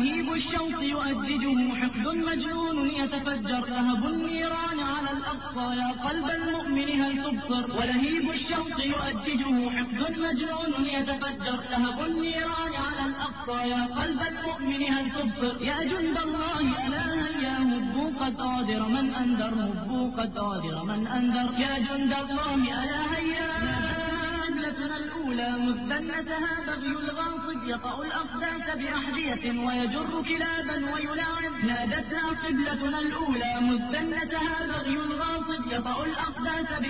ولهيب الشوق يؤججه حقد مجنون يتفجر لهب النيران على الأقصى يا قلب المؤمن هل تبصر ولهيب الشوق يؤججه حقد مجنون يتفجر لهب النيران على الأقصى يا قلب المؤمن هل تبصر يا جند الله ألا هيا هبوا قد غادر من أنذر هبوا قد غادر من أنذر يا جند الله ألا هيا قبلتنا الأولى مذنتها بغي الغاصب يطأ الأقداس بأحذية ويجر كلابا ويلاعب نادتها قبلتنا الأولى مذنتها بغي الغاصب يطأ الأقداس